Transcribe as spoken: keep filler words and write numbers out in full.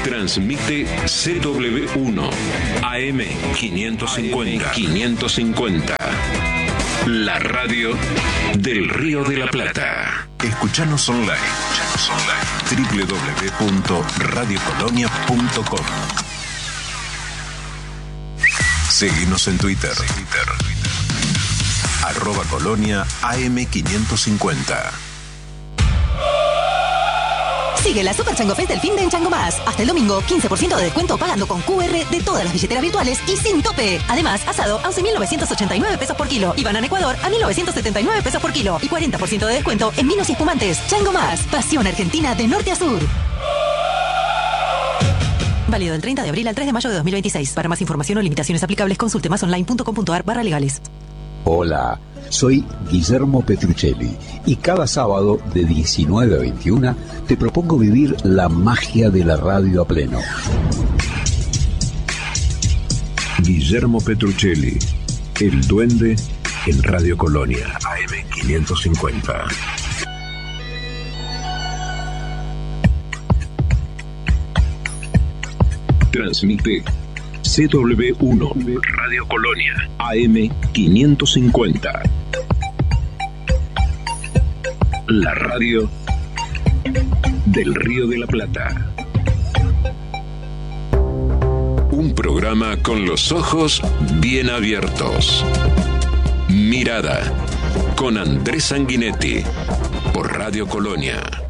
Transmite C W uno A M quinientos cincuenta. quinientos cincuenta. La radio del Río de la Plata. Escuchanos online. doble u doble u doble u punto radio colonia punto com. Seguinos en Twitter. Arroba Colonia A M quinientos cincuenta. Sigue la Super Chango Fest del fin de en Chango Más. Hasta el domingo, quince por ciento de descuento pagando con Q R de todas las billeteras virtuales y sin tope. Además, asado a once mil novecientos ochenta y nueve pesos por kilo y banana Ecuador a mil novecientos setenta y nueve pesos por kilo y cuarenta por ciento de descuento en vinos y espumantes. Chango Más, pasión argentina de norte a sur. Válido del treinta de abril al tres de mayo de dos mil veintiséis. Para más información o limitaciones aplicables, consulte masonline punto com punto ar barra legales. Hola, soy Guillermo Petruccelli y cada sábado de diecinueve a veintiuna te propongo vivir la magia de la radio a pleno. Guillermo Petruccelli, el duende en Radio Colonia A M quinientos cincuenta. Transmite C W uno Radio Colonia A M quinientos cincuenta. La radio del Río de la Plata. Un programa con los ojos bien abiertos. Mirada con Andrés Sanguinetti por Radio Colonia.